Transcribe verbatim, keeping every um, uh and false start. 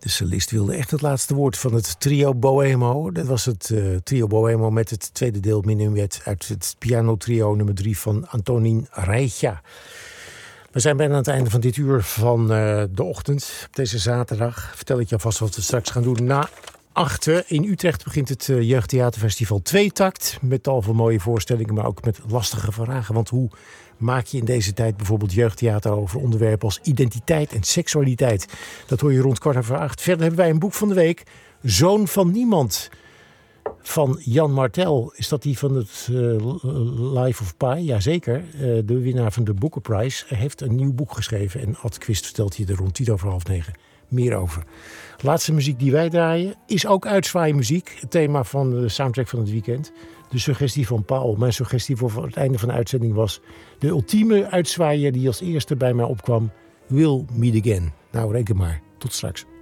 De solist wilde echt het laatste woord van het trio Bohemo. Dat was het uh, trio Bohemo met het tweede deel Minuet uit het pianotrio nummer drie van Antonín Rejcha. We zijn bijna aan het einde van dit uur van uh, de ochtend. Op deze zaterdag vertel ik je alvast wat we straks gaan doen. Na achter in Utrecht begint het uh, Jeugdtheaterfestival Tweetakt. Met tal van mooie voorstellingen, maar ook met lastige vragen. Want hoe maak je in deze tijd bijvoorbeeld jeugdtheater over onderwerpen als identiteit en seksualiteit? Dat hoor je rond kwart over acht. Verder hebben wij een boek van de week. Zoon van Niemand. Van Jan Martel. Is dat die van het uh, Life of Pi? Jazeker. Uh, de winnaar van de Booker Prize. Hij heeft een nieuw boek geschreven. En Ad Quist vertelt hier er rond tien over half negen meer over. Laatste muziek die wij draaien is ook uitzwaaimuziek. Het thema van de soundtrack van het weekend. De suggestie van Paul. Mijn suggestie voor het einde van de uitzending was de ultieme uitzwaaier die als eerste bij mij opkwam. We'll meet again. Nou, reken maar. Tot straks.